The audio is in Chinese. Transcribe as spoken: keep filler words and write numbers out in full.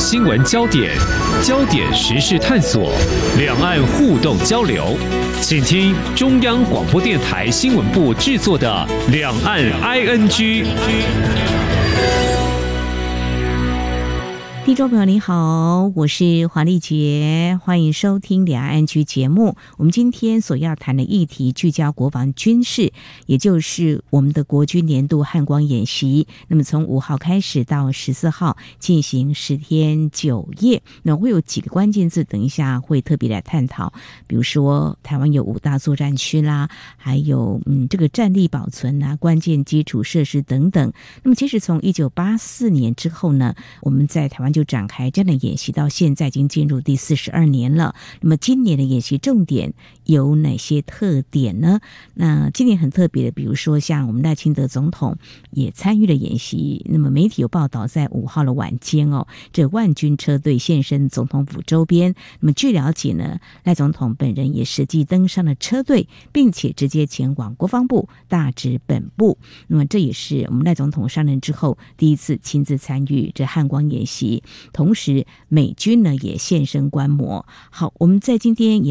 新闻焦点，焦点时事探索，两岸互动交流。请听中央广播电台新闻部制作的《两岸 I N G》。 听众朋友你好，我是黄丽杰，欢迎收听两岸 I N G 节目。我们今天所要谈的议题聚焦国防军事，也就是我们的国军年度汉光演习。那么从五号开始到十四号进行十天九夜，那会有几个关键字，等一下会特别来探讨。比如说台湾有五大作战区啦，还有嗯这个战力保存啊、关键基础设施等等。那么其实从一九八四年之后呢，我们在台湾就展开这样的演习，到现在已经进入第四十二年了。那么今年的演习重点有哪些特点呢？那今年很特别的，比如说像我们赖清德总统也参与了演习。那么媒体有报道，在五号的晚间哦，这万军车队现身总统府周边。那么据了解呢，赖总统本人也实际登上了车队，并且直接前往国防部大直本部。那么这也是我们赖总统上任之后第一次亲自参与这汉光演习。同时美军呢也现身观摩。好，我们在今天也